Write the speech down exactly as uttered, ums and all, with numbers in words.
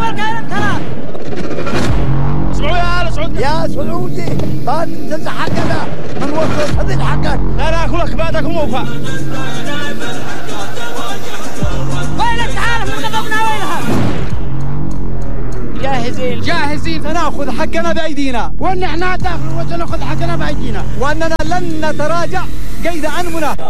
اسمعوا يا آل سعود يا سعودي هات تنزح حقنا من وسط هذه حقك. لا لا أكلك بعدك موفى. وينك تعال من قبضنا وينها؟ جاهزين جاهزين سنأخذ حقنا بأيدينا، وان احنا داخل وسنأخذ حقنا بأيدينا، وأننا لن نتراجع قيد أنمنا.